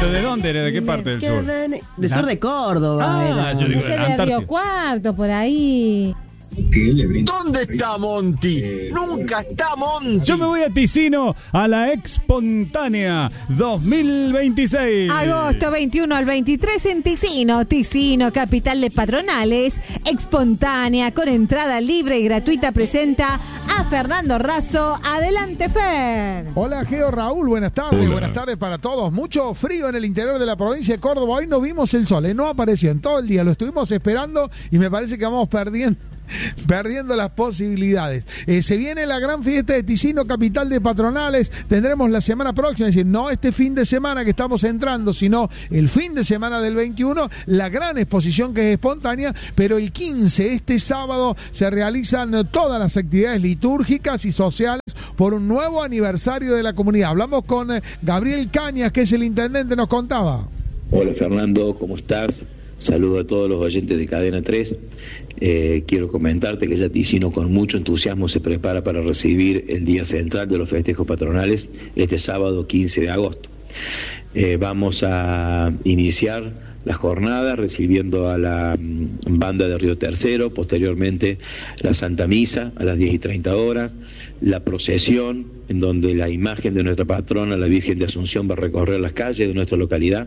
¿Pero de dónde era? ¿De qué parte del sur? Del sur de Córdoba. Yo digo, de la Antártida. Río Cuarto, por ahí. ¿Dónde está Monty? Nunca está Monty. Yo me voy a Ticino, a la Expontánea 2026. Agosto 21 al 23 en Ticino. Ticino, capital de patronales. Expontánea, con entrada libre y gratuita, presenta a Fernando Razo. Adelante, Fer. Hola, Geo, Raúl, buenas tardes. Hola. Buenas tardes para todos. Mucho frío en el interior de la provincia de Córdoba. Hoy no vimos el sol, no apareció en todo el día. Lo estuvimos esperando y me parece que vamos perdiendo las posibilidades. Se viene la gran fiesta de Ticino, capital de patronales. Tendremos la semana próxima, es decir, no este fin de semana que estamos entrando, sino el fin de semana del 21, la gran exposición que es espontánea, pero el 15, este sábado, se realizan todas las actividades litúrgicas y sociales por un nuevo aniversario de la comunidad. Hablamos con Gabriel Cañas, que es el intendente, nos contaba. Hola Fernando, ¿cómo estás? Saludo a todos los oyentes de Cadena 3. Quiero comentarte que ya Ticino con mucho entusiasmo se prepara para recibir el día central de los festejos patronales este sábado 15 de agosto. Vamos a iniciar la jornada recibiendo a la banda de Río Tercero, posteriormente la Santa Misa a las 10:30, la procesión en donde la imagen de nuestra patrona, la Virgen de Asunción, va a recorrer las calles de nuestra localidad.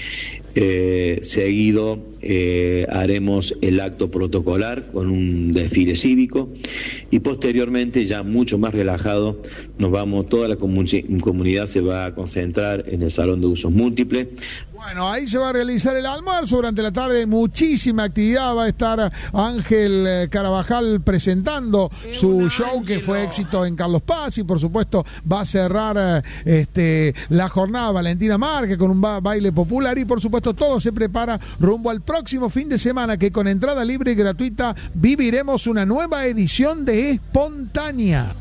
Seguido haremos el acto protocolar con un desfile cívico y posteriormente, ya mucho más relajado, toda la comunidad se va a concentrar en el salón de usos múltiples. Bueno, ahí se va a realizar el almuerzo. Durante la tarde muchísima actividad. Va a estar Ángel Carabajal presentando su show, que fue éxito en Carlos Paz, y por supuesto va a cerrar la jornada Valentina Márquez con un baile popular, y por supuesto todo se prepara rumbo al próximo fin de semana, que con entrada libre y gratuita viviremos una nueva edición de Espontánea.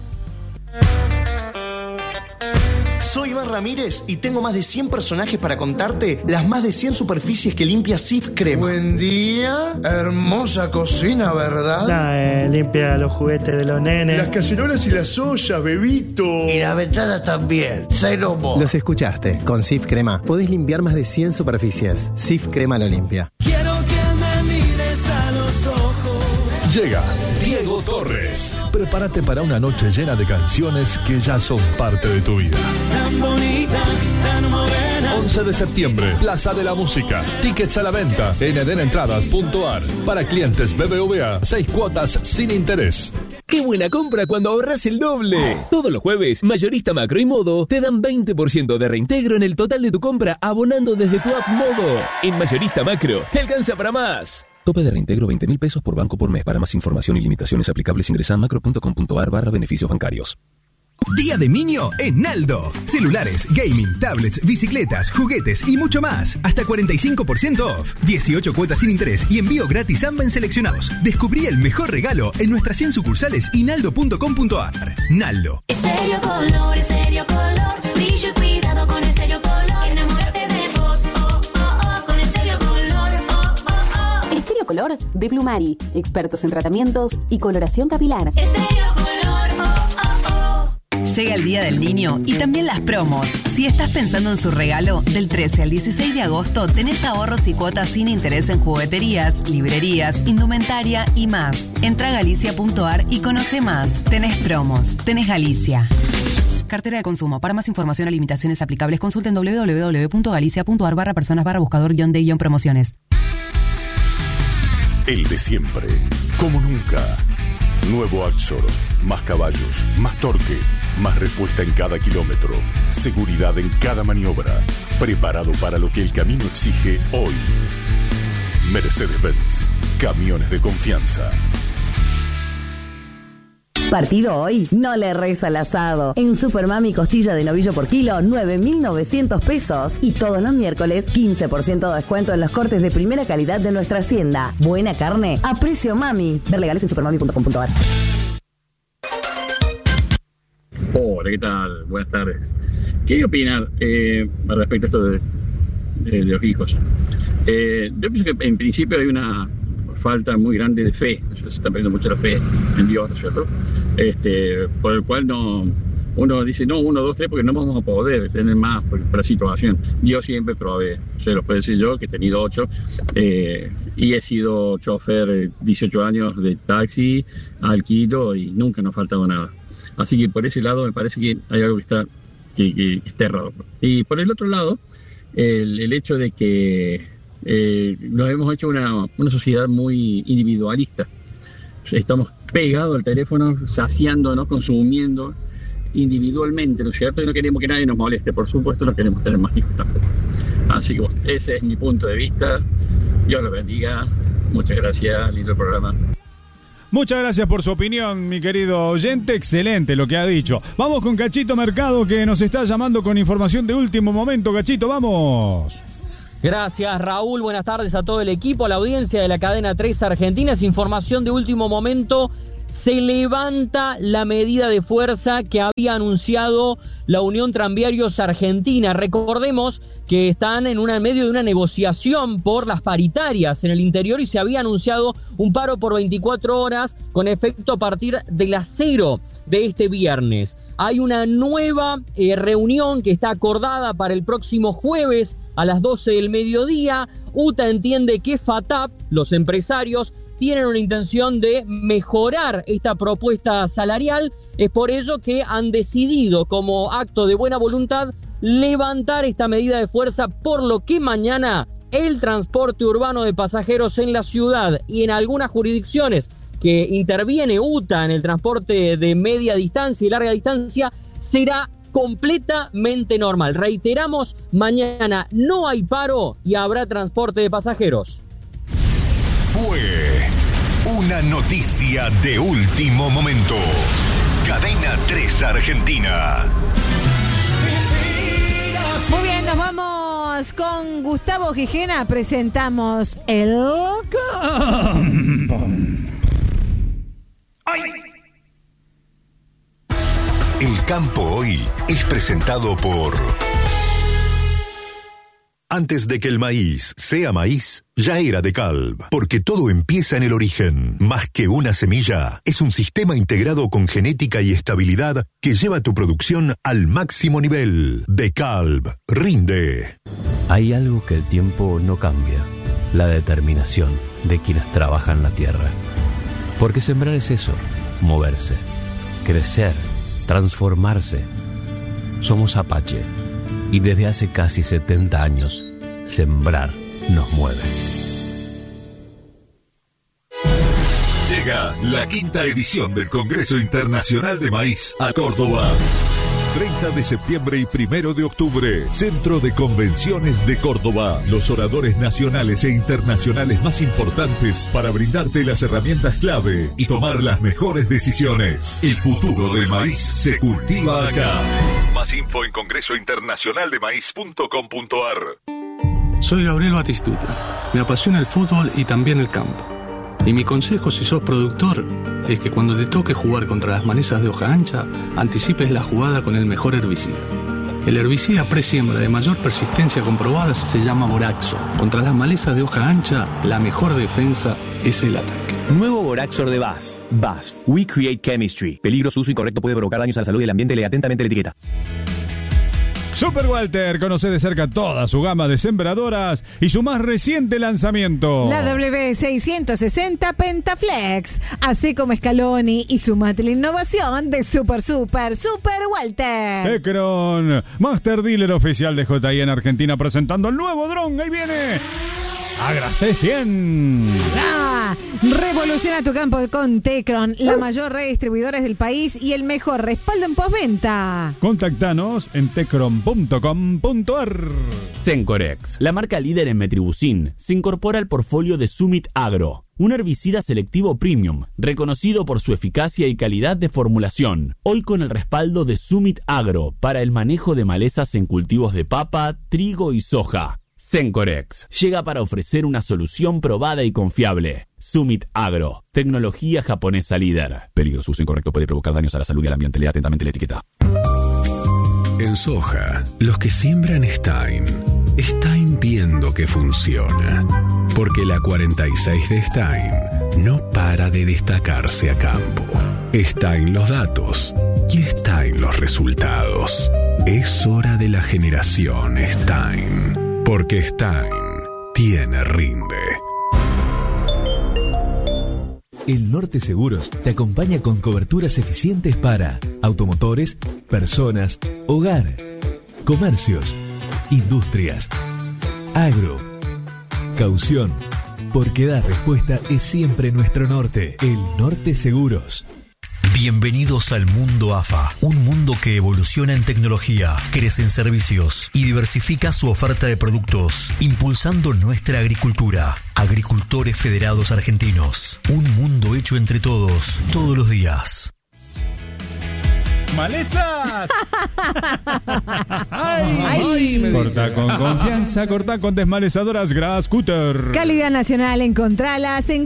Soy Iván Ramírez y tengo más de 100 personajes para contarte las más de 100 superficies que limpia Cif Crema. Buen día, hermosa cocina, ¿verdad? Limpia los juguetes de los nenes. Las cacerolas y las ollas, bebito. Y las ventanas también, cero mo. Los escuchaste, con Cif Crema podés limpiar más de 100 superficies. Cif Crema lo limpia. Quiero que me mires a los ojos. Llega Diego Torres. Prepárate para una noche llena de canciones que ya son parte de tu vida. Tan bonita, tan morena. 11 de septiembre, Plaza de la Música. Tickets a la venta en edenentradas.ar. Para clientes BBVA, 6 cuotas sin interés. ¡Qué buena compra cuando ahorras el doble! Todos los jueves, Mayorista Macro y Modo te dan 20% de reintegro en el total de tu compra abonando desde tu app Modo. En Mayorista Macro, te alcanza para más. Tope de reintegro 20.000 pesos por banco por mes. Para más información y limitaciones aplicables ingresa a macro.com.ar/beneficios bancarios. Día de Niño en Naldo. Celulares, gaming, tablets, bicicletas, juguetes y mucho más. Hasta 45% off. 18 cuotas sin interés y envío gratis AMBA en seleccionados. Descubrí el mejor regalo en nuestras 100 sucursales y naldo.com.ar. Naldo. Estéreo Color, Estéreo Color. Brillo y cuidado con Estéreo Color. Enamórate de vos, oh, oh, oh, con Estéreo Color, oh, oh, oh. Estéreo Color de Plumari. Expertos en tratamientos y coloración capilar. Estéreo Color, oh, oh, oh. Llega el Día del Niño y también las promos. Si estás pensando en su regalo, del 13 al 16 de agosto tenés ahorros y cuotas sin interés en jugueterías, librerías, indumentaria y más. Entra a galicia.ar y conoce más. Tenés promos. Tenés Galicia. Cartera de consumo. Para más información o limitaciones aplicables, consulten www.galicia.ar/personas/buscador-de-promociones. El de siempre. Como nunca. Nuevo Axor. Más caballos, más torque, más respuesta en cada kilómetro, seguridad en cada maniobra, preparado para lo que el camino exige hoy. Mercedes-Benz, camiones de confianza. Partido hoy, no le erres al asado. En Supermami, costilla de novillo por kilo, 9.900 pesos. Y todos los miércoles, 15% de descuento en los cortes de primera calidad de nuestra hacienda. Buena carne a precio mami. Ver legales en supermami.com.ar. Hola, ¿qué tal? Buenas tardes. ¿Qué opinar respecto a esto de los hijos? Yo pienso que en principio hay una falta muy grande de fe. Se está perdiendo mucho la fe en Dios, ¿no es cierto? Por el cual no uno dice, no, 1, 2, 3, porque no vamos a poder tener más por la situación. Yo siempre probé, se los puedo decir yo, que he tenido 8, y he sido chofer 18 años de taxi, alquilo, y nunca nos ha faltado nada. Así que por ese lado me parece que hay algo que está errado. Y por el otro lado, el hecho de que nos hemos hecho una sociedad muy individualista. Estamos pegados al teléfono, saciándonos, consumiendo individualmente, ¿no es cierto? Y no queremos que nadie nos moleste, por supuesto, no queremos tener más hijos tampoco. Así que bueno, ese es mi punto de vista. Dios los bendiga. Muchas gracias, lindo programa. Muchas gracias por su opinión, mi querido oyente. Excelente lo que ha dicho. Vamos con Cachito Mercado, que nos está llamando con información de último momento. Cachito, vamos. Gracias, Raúl. Buenas tardes a todo el equipo, a la audiencia de la cadena 3 Argentina. Es información de último momento. Se levanta la medida de fuerza que había anunciado la Unión Tranviarios Argentina. Recordemos que están en medio de una negociación por las paritarias en el interior y se había anunciado un paro por 24 horas con efecto a partir de las 0 de este viernes. Hay una nueva reunión que está acordada para el próximo jueves a las 12 del mediodía. UTA entiende que FATAP, los empresarios, tienen una intención de mejorar esta propuesta salarial. Es por ello que han decidido, como acto de buena voluntad, levantar esta medida de fuerza, por lo que mañana el transporte urbano de pasajeros en la ciudad y en algunas jurisdicciones que interviene UTA en el transporte de media distancia y larga distancia será completamente normal. Reiteramos, mañana no hay paro y habrá transporte de pasajeros. Fue una noticia de último momento. Cadena 3 Argentina. Muy bien, nos vamos con Gustavo Gijena. Presentamos el campo. El campo hoy es presentado por... Antes de que el maíz sea maíz, ya era DeKalb, porque todo empieza en el origen. Más que una semilla, es un sistema integrado con genética y estabilidad que lleva tu producción al máximo nivel. DeKalb, rinde. Hay algo que el tiempo no cambia, la determinación de quienes trabajan la tierra. Porque sembrar es eso, moverse, crecer, transformarse. Somos Apache. Y desde hace casi 70 años, sembrar nos mueve. Llega la 5ª edición del Congreso Internacional de Maíz a Córdoba. 30 de septiembre y 1 de octubre, Centro de Convenciones de Córdoba. Los oradores nacionales e internacionales más importantes para brindarte las herramientas clave y tomar las mejores decisiones. El futuro del maíz se cultiva acá. Más info en congresointernacionaldemaíz.com.ar. Soy Gabriel Batistuta. Me apasiona el fútbol y también el campo. Y mi consejo si sos productor es que cuando te toque jugar contra las malezas de hoja ancha, anticipes la jugada con el mejor herbicida. El herbicida presiembra de mayor persistencia comprobada se llama Boraxo. Contra las malezas de hoja ancha, la mejor defensa es el ataque. Nuevo Boraxor de BASF. BASF. We Create Chemistry. Peligro, su uso incorrecto puede provocar daños a la salud y el ambiente. Lee atentamente la etiqueta. Super Walter, conoce de cerca toda su gama de sembradoras y su más reciente lanzamiento. La W660 Pentaflex. Así como Scaloni y sumate la innovación de Super Walter. Tecron, Master Dealer oficial de JI en Argentina, presentando el nuevo dron. Ahí viene. Agra T100. Revoluciona tu campo con Tecron, la mayor red de distribuidores del país y el mejor respaldo en postventa. Contactanos en tecron.com.ar. Sencorex, la marca líder en metribuzin, se incorpora al portfolio de Summit Agro, un herbicida selectivo premium, reconocido por su eficacia y calidad de formulación. Hoy con el respaldo de Summit Agro para el manejo de malezas en cultivos de papa, trigo y soja. Sencorex llega para ofrecer una solución probada y confiable. Summit Agro, tecnología japonesa líder. Peligro, su uso incorrecto puede provocar daños a la salud y al ambiente. Lea atentamente la etiqueta. En soja, los que siembran Stein viendo que funciona. Porque la 46 de Stein no para de destacarse a campo. Stein los datos, y Stein los resultados. Es hora de la generación Stein, porque Stein tiene rinde. El Norte Seguros te acompaña con coberturas eficientes para automotores, personas, hogar, comercios, industrias, agro, caución. Porque dar respuesta es siempre nuestro norte. El Norte Seguros. Bienvenidos al mundo AFA, un mundo que evoluciona en tecnología, crece en servicios y diversifica su oferta de productos, impulsando nuestra agricultura. Agricultores Federados Argentinos, un mundo hecho entre todos, todos los días. ¡Malezas! ¡Ay! Corta con confianza, corta con desmalezadoras Grascutter. Calidad nacional, encontralas en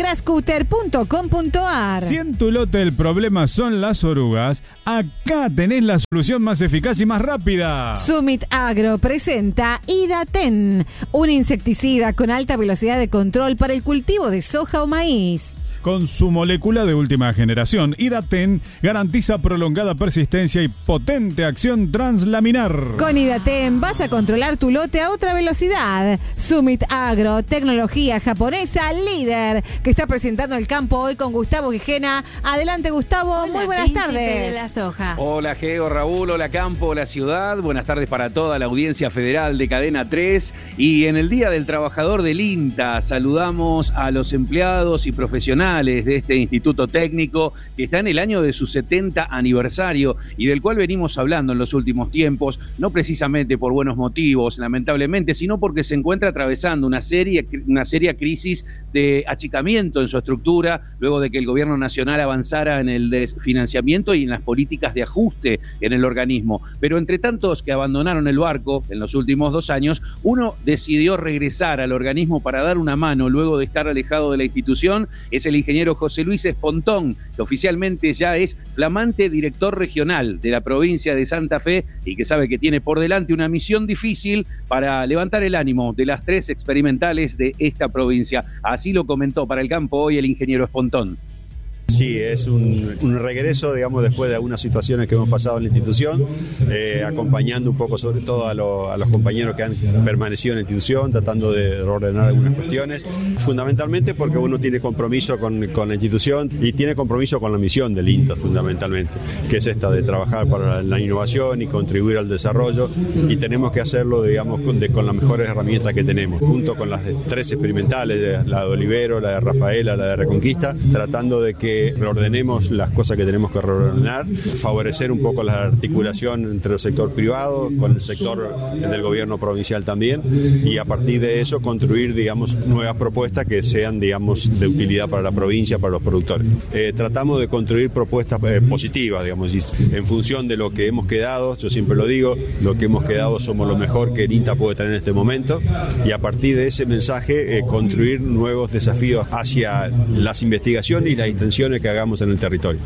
grascutter.com.ar. Si en tu lote el problema son las orugas, acá tenés la solución más eficaz y más rápida. Summit Agro presenta Idaten, un insecticida con alta velocidad de control para el cultivo de soja o maíz. Con su molécula de última generación, Idaten garantiza prolongada persistencia y potente acción translaminar. Con Idaten vas a controlar tu lote a otra velocidad. Summit Agro, tecnología japonesa líder, que está presentando el campo hoy con Gustavo Gijena. Adelante, Gustavo. Hola, muy buenas tardes. de la soja. Hola, Geo, Raúl, hola, campo, hola, ciudad. Buenas tardes para toda la audiencia federal de Cadena 3. Y en el Día del Trabajador del INTA saludamos a los empleados y profesionales de este instituto técnico que está en el año de su 70 aniversario y del cual venimos hablando en los últimos tiempos, no precisamente por buenos motivos, lamentablemente, sino porque se encuentra atravesando una seria crisis de achicamiento en su estructura, luego de que el gobierno nacional avanzara en el desfinanciamiento y en las políticas de ajuste en el organismo. Pero entre tantos que abandonaron el barco en los últimos 2 años, uno decidió regresar al organismo para dar una mano luego de estar alejado de la institución. Es el ingeniero José Luis Espontón, que oficialmente ya es flamante director regional de la provincia de Santa Fe y que sabe que tiene por delante una misión difícil para levantar el ánimo de las 3 experimentales de esta provincia. Así lo comentó para el campo hoy el ingeniero Espontón. Sí, es un regreso, digamos, después de algunas situaciones que hemos pasado en la institución, acompañando un poco sobre todo a los compañeros que han permanecido en la institución, tratando de ordenar algunas cuestiones, fundamentalmente porque uno tiene compromiso con la institución y tiene compromiso con la misión del INTA, fundamentalmente, que es esta de trabajar para la innovación y contribuir al desarrollo, y tenemos que hacerlo, digamos, con las mejores herramientas que tenemos, junto con las 3 experimentales, la de Olivero, la de Rafaela, la de Reconquista, tratando de que reordenemos las cosas que tenemos que reordenar, favorecer un poco la articulación entre el sector privado con el sector del gobierno provincial también, y a partir de eso construir, digamos, nuevas propuestas que sean, digamos, de utilidad para la provincia, para los productores. Tratamos de construir propuestas positivas, digamos, y en función de lo que hemos quedado, yo siempre lo digo, lo que hemos quedado somos lo mejor que el INTA puede tener en este momento, y a partir de ese mensaje construir nuevos desafíos hacia las investigaciones y las intenciones que hagamos en el territorio.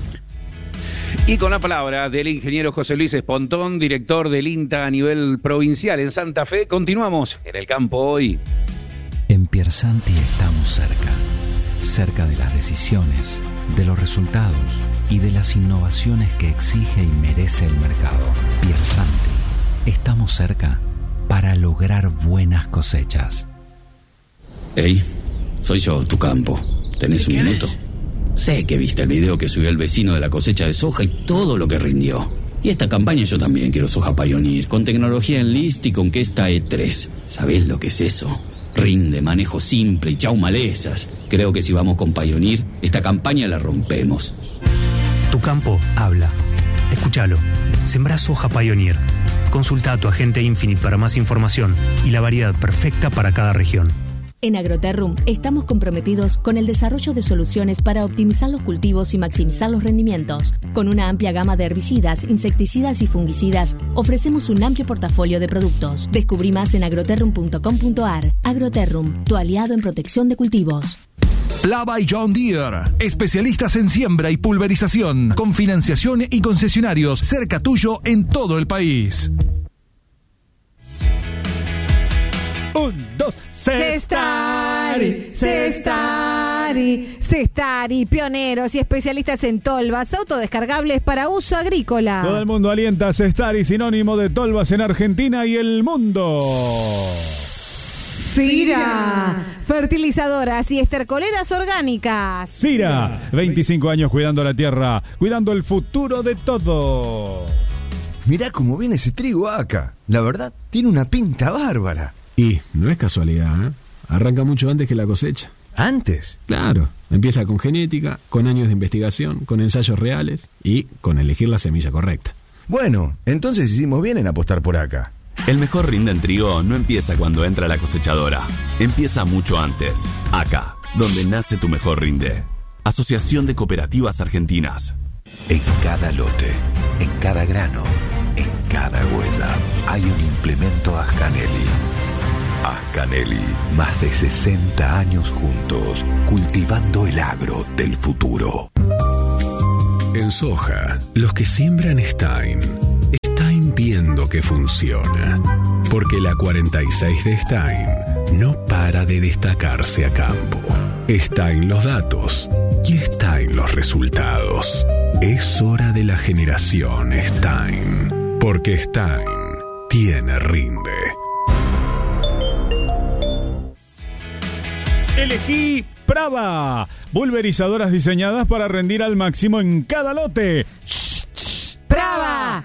Y con la palabra del ingeniero José Luis Espontón, director del INTA a nivel provincial en Santa Fe, continuamos en el campo hoy. En Piersanti estamos cerca de las decisiones, de los resultados y de las innovaciones que exige y merece el mercado. Piersanti, estamos cerca para lograr buenas cosechas. Hey, soy yo, tu campo. ¿Tenés un minuto? Sé que viste el video que subió el vecino de la cosecha de soja y todo lo que rindió. Y esta campaña yo también quiero soja Pioneer, con tecnología Enlist y con Kesta E3. ¿Sabés lo que es eso? Rinde, manejo simple y chau malezas. Creo que si vamos con Pioneer, esta campaña la rompemos. Tu campo habla. Escúchalo. Sembrá soja Pioneer. Consulta a tu agente Infinite para más información y la variedad perfecta para cada región. En Agroterrum estamos comprometidos con el desarrollo de soluciones para optimizar los cultivos y maximizar los rendimientos. Con una amplia gama de herbicidas, insecticidas y fungicidas, ofrecemos un amplio portafolio de productos. Descubrí más en agroterrum.com.ar. Agroterrum, tu aliado en protección de cultivos. Plava y John Deere, especialistas en siembra y pulverización, con financiación y concesionarios cerca tuyo en todo el país. 1, 2, se está Cestari, pioneros y especialistas en tolvas autodescargables para uso agrícola. Todo el mundo alienta a Cestari, sinónimo de tolvas en Argentina y el mundo. Cira, fertilizadoras y estercoleras orgánicas. Cira, 25 años cuidando la tierra, cuidando el futuro de todos. Mirá cómo viene ese trigo acá. La verdad, tiene una pinta bárbara. Y no es casualidad, ¿eh? Arranca mucho antes que la cosecha. ¿Antes? Claro, empieza con genética, con años de investigación, con ensayos reales y con elegir la semilla correcta. Bueno, entonces hicimos bien en apostar por acá. El mejor rinde en trigo no empieza cuando entra la cosechadora. Empieza mucho antes. Acá, donde nace tu mejor rinde. Asociación de Cooperativas Argentinas. En cada lote, en cada grano, en cada huella, hay un implemento Ascanelli. Ascanelli, más de 60 años juntos, cultivando el agro del futuro. En soja, los que siembran Stein viendo que funciona. Porque la 46 de Stein no para de destacarse a campo. Stein los datos y Stein los resultados. Es hora de la generación Stein. Porque Stein tiene rinde. Elegí Prava, pulverizadoras diseñadas para rendir al máximo en cada lote. Prava,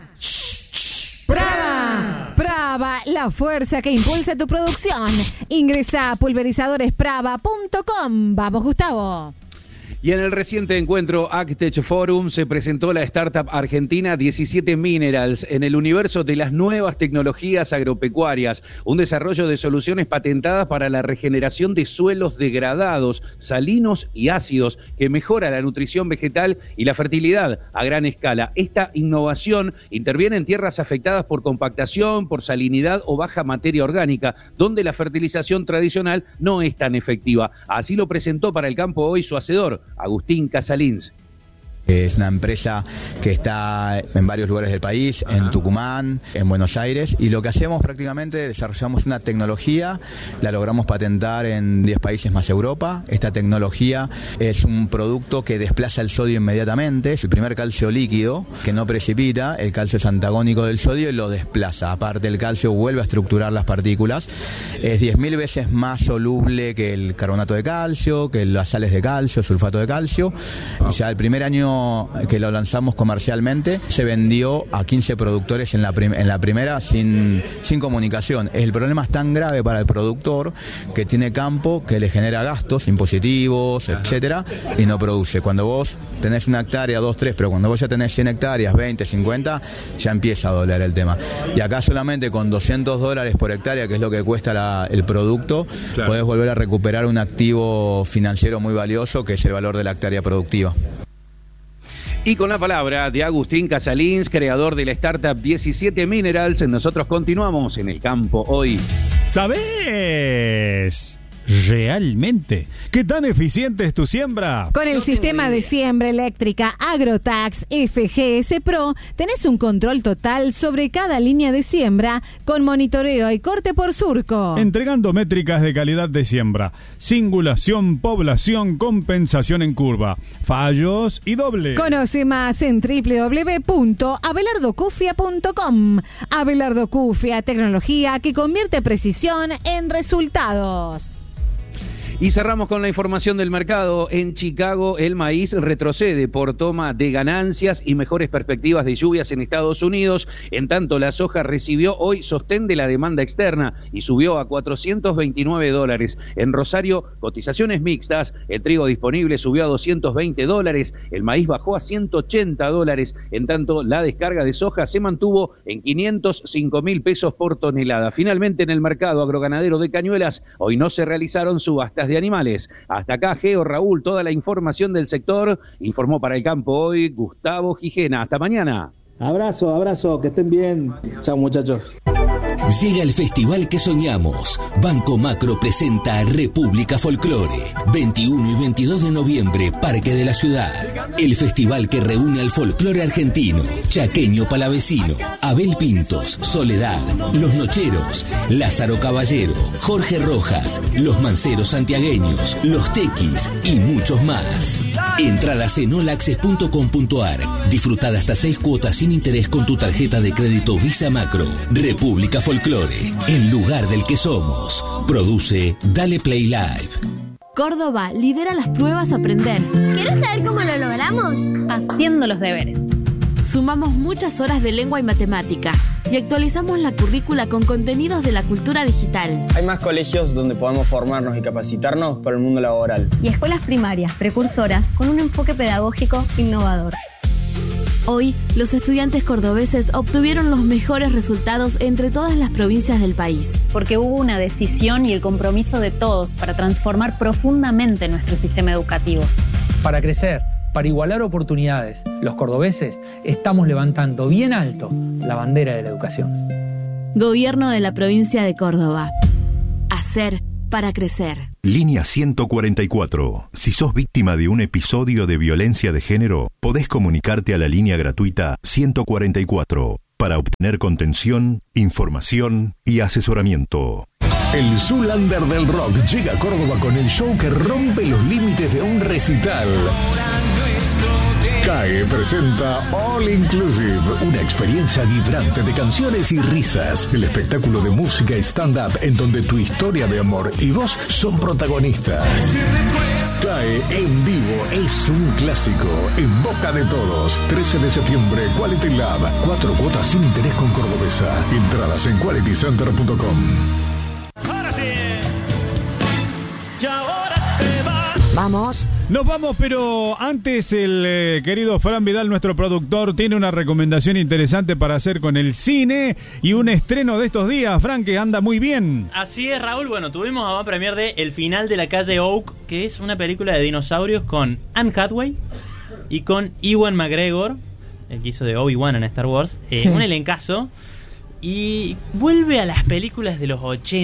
la fuerza que impulsa tu producción. Ingresa a pulverizadoresprava.com. Vamos, Gustavo. Y en el reciente encuentro Actech Forum se presentó la startup argentina 17 Minerals en el universo de las nuevas tecnologías agropecuarias, un desarrollo de soluciones patentadas para la regeneración de suelos degradados, salinos y ácidos, que mejora la nutrición vegetal y la fertilidad a gran escala. Esta innovación interviene en tierras afectadas por compactación, por salinidad o baja materia orgánica, donde la fertilización tradicional no es tan efectiva. Así lo presentó para el campo hoy su hacedor, Agustín Casalins. Es una empresa que está en varios lugares del país, en Tucumán, en Buenos Aires, y lo que hacemos prácticamente, desarrollamos una tecnología, la logramos patentar en 10 países más Europa. Esta tecnología es un producto que desplaza el sodio inmediatamente, es el primer calcio líquido que no precipita, el calcio es antagónico del sodio y lo desplaza. Aparte, el calcio vuelve a estructurar las partículas, es 10.000 veces más soluble que el carbonato de calcio, que las sales de calcio, sulfato de calcio. O sea, el primer año que lo lanzamos comercialmente se vendió a 15 productores en la primera sin comunicación. El problema es tan grave para el productor que tiene campo que le genera gastos impositivos, etcétera, y no produce. Cuando vos tenés una hectárea, 2, 3, pero cuando vos ya tenés 100 hectáreas, 20, 50, ya empieza a doler el tema. Y acá solamente con $200 por hectárea, que es lo que cuesta el producto, claro, podés volver a recuperar un activo financiero muy valioso, que es el valor de la hectárea productiva. Y con la palabra de Agustín Casalins, creador de la startup 17 Minerals, nosotros continuamos en el campo hoy. ¿Sabés realmente qué tan eficiente es tu siembra? Con el sistema de siembra eléctrica Agrotax FGS Pro tenés un control total sobre cada línea de siembra con monitoreo y corte por surco, entregando métricas de calidad de siembra, singulación, población, compensación en curva, fallos y doble. Conoce más en www.abelardocufia.com. Abelardo Cufia, tecnología que convierte precisión en resultados. Y cerramos con la información del mercado. En Chicago, el maíz retrocede por toma de ganancias y mejores perspectivas de lluvias en Estados Unidos. En tanto, la soja recibió hoy sostén de la demanda externa y subió a $429. En Rosario, cotizaciones mixtas. El trigo disponible subió a $220. El maíz bajó a $180. En tanto, la descarga de soja se mantuvo en 505.000 pesos por tonelada. Finalmente, en el mercado agroganadero de Cañuelas, hoy no se realizaron subastas de animales. Hasta acá, Geo, Raúl, toda la información del sector. Informó para el campo hoy Gustavo Gijena. Hasta mañana. Abrazo, que estén bien. Chao, muchachos. Llega el festival que soñamos. Banco Macro presenta República Folclore. 21 y 22 de noviembre, Parque de la Ciudad. El festival que reúne al folclore argentino, chaqueño palavecino, Abel Pintos, Soledad, Los Nocheros, Lázaro Caballero, Jorge Rojas, Los Manceros santiagueños, Los Tequis y muchos más. Entradas en olaccess.com.ar. Disfruta de hasta 6 cuotas sin interés con tu tarjeta de crédito Visa Macro. República Folclore, el lugar del que somos. Produce Dale Play Live. Córdoba lidera las pruebas Aprender. ¿Quieres saber cómo lo logramos? Haciendo los deberes. Sumamos muchas horas de lengua y matemática y actualizamos la currícula con contenidos de la cultura digital. Hay más colegios donde podemos formarnos y capacitarnos para el mundo laboral. Y escuelas primarias, precursoras, con un enfoque pedagógico innovador. Hoy, los estudiantes cordobeses obtuvieron los mejores resultados entre todas las provincias del país. Porque hubo una decisión y el compromiso de todos para transformar profundamente nuestro sistema educativo. Para crecer, para igualar oportunidades, los cordobeses estamos levantando bien alto la bandera de la educación. Gobierno de la provincia de Córdoba. Hacer para crecer. Línea 144. Si sos víctima de un episodio de violencia de género, podés comunicarte a la línea gratuita 144 para obtener contención, información y asesoramiento. El Zoolander del rock llega a Córdoba con el show que rompe los límites de un recital. CAE presenta All Inclusive, una experiencia vibrante de canciones y risas. El espectáculo de música y stand-up en donde tu historia de amor y vos son protagonistas. CAE en vivo es un clásico, en boca de todos. 13 de septiembre, Quality Lab. 4 cuotas sin interés con Cordobesa. Entradas en qualitycenter.com. Vamos. Nos vamos, pero antes el querido Fran Vidal, nuestro productor, tiene una recomendación interesante para hacer con el cine y un estreno de estos días, Fran, que anda muy bien. Así es, Raúl. Bueno, tuvimos a premier de El final de la calle Oak, que es una película de dinosaurios con Anne Hathaway y con Ewan McGregor, el que hizo de Obi-Wan en Star Wars. Sí. Un elencazo. Y vuelve a las películas de los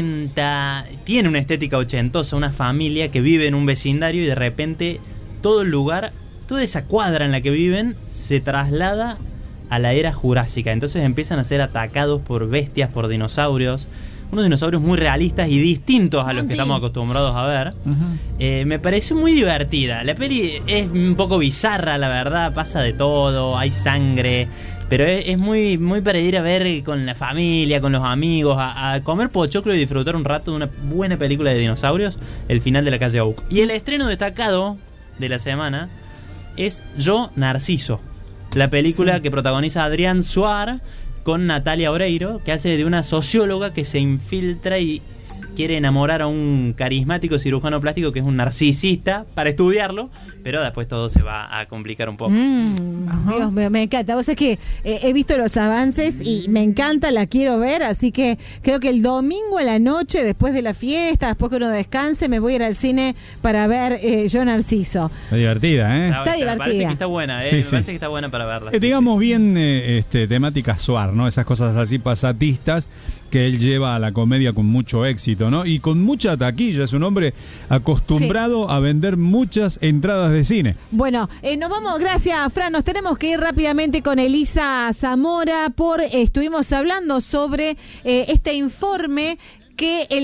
80. Tiene una estética ochentosa, una familia que vive en un vecindario y de repente todo el lugar, toda esa cuadra en la que viven se traslada a la era jurásica. Entonces empiezan a ser atacados por bestias, por dinosaurios. Unos dinosaurios muy realistas y distintos a los que estamos acostumbrados a ver. Me pareció muy divertida. La peli es un poco bizarra, la verdad. Pasa de todo, hay sangre. Pero es muy, muy para ir a ver con la familia, con los amigos, a comer pochoclo y disfrutar un rato de una buena película de dinosaurios, El final de la calle Oak. Y el estreno destacado de la semana es Yo, Narciso, la película que protagoniza Adrián Suar con Natalia Oreiro, que hace de una socióloga que se infiltra y quiere enamorar a un carismático cirujano plástico que es un narcisista para estudiarlo, pero después todo se va a complicar un poco. Dios mío, me encanta. Vos sabés que he visto los avances y me encanta, la quiero ver, así que creo que el domingo a la noche, después de la fiesta, después que uno descanse, me voy a ir al cine para ver Yo, Narciso. Está divertida, ¿eh? Está divertida. Me parece que está buena, Sí, me sí. parece que está buena para verla. Digamos bien temática Suar, ¿no? Esas cosas así pasatistas que él lleva a la comedia con mucho éxito, ¿no? Y con mucha taquilla. Es un hombre acostumbrado a vender muchas entradas de cine. Bueno, nos vamos, gracias, Fran. Nos tenemos que ir rápidamente con Elisa Zamora estuvimos hablando sobre este informe que el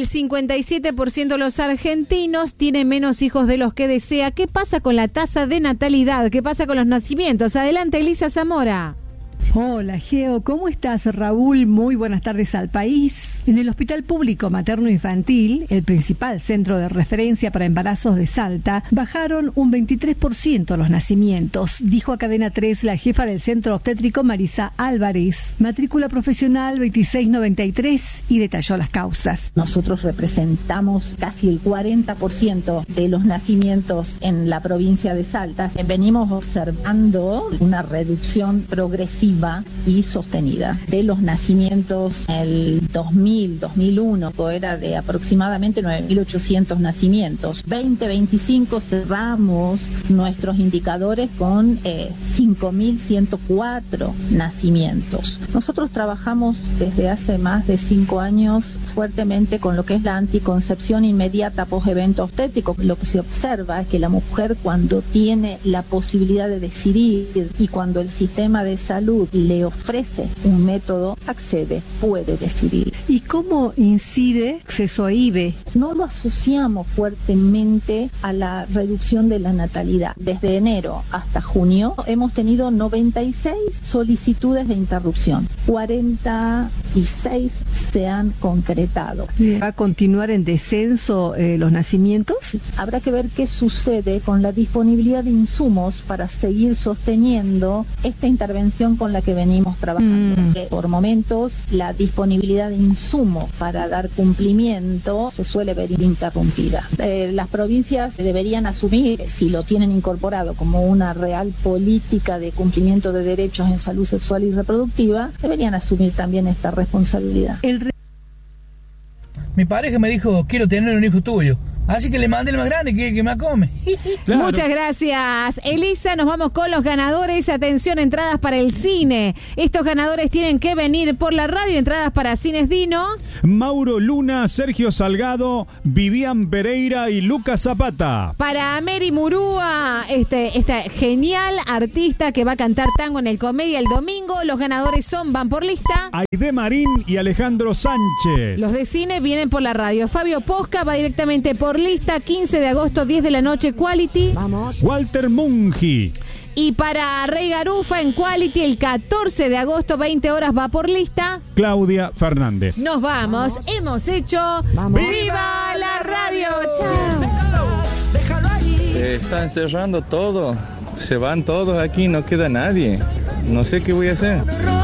57% de los argentinos tienen menos hijos de los que desea. ¿Qué pasa con la tasa de natalidad? ¿Qué pasa con los nacimientos? Adelante, Elisa Zamora. Hola Geo, ¿cómo estás? Raúl, muy buenas tardes al país. En el Hospital Público Materno Infantil, el principal centro de referencia para embarazos de Salta, bajaron un 23% los nacimientos, dijo a Cadena 3 la jefa del centro obstétrico Marisa Álvarez, matrícula profesional 2693, y detalló las causas. Nosotros representamos casi el 40% de los nacimientos en la provincia de Salta. Venimos observando una reducción progresiva y sostenida de los nacimientos. En el 2000 2000, 2001 era de aproximadamente 9.800 nacimientos. 2025 cerramos nuestros indicadores con 5.104 nacimientos. Nosotros trabajamos desde hace más de 5 años fuertemente con lo que es la anticoncepción inmediata post-evento obstétrico. Lo que se observa es que la mujer, cuando tiene la posibilidad de decidir y cuando el sistema de salud le ofrece un método, accede, puede decidir. ¿Y cómo incide acceso a IVE? No lo asociamos fuertemente a la reducción de la natalidad. Desde enero hasta junio hemos tenido 96 solicitudes de interrupción. 46 se han concretado. ¿Va a continuar en descenso los nacimientos? Habrá que ver qué sucede con la disponibilidad de insumos para seguir sosteniendo esta intervención con la que venimos trabajando. Por momentos, la disponibilidad de insumos para dar cumplimiento se suele ver interrumpida. Las provincias deberían asumir, si lo tienen incorporado como una real política de cumplimiento de derechos en salud sexual y reproductiva, deberían asumir también esta responsabilidad. Mi pareja me dijo, quiero tener un hijo tuyo. Así que le mandé el más grande, que me come. Claro. Muchas gracias, Elisa. Nos vamos con los ganadores. Atención, entradas para el cine. Estos ganadores tienen que venir por la radio. Entradas para Cines Dino. Mauro Luna, Sergio Salgado, Vivian Pereira y Lucas Zapata. Para Mary Murúa, esta genial artista que va a cantar tango en el Comedia el domingo. Los ganadores van por lista. Aide Marín y Alejandro Sánchez. Los de cine vienen por la radio. Fabio Posca va directamente por lista, 15 de agosto, 10 de la noche, Quality. Vamos. Walter Mungi. Y para Rey Garufa en Quality, el 14 de agosto, 20 horas, va por lista Claudia Fernández. Nos vamos. Hemos hecho ¡Viva la radio! ¡Chao! Se están cerrando todo. Se van todos aquí, no queda nadie. No sé qué voy a hacer.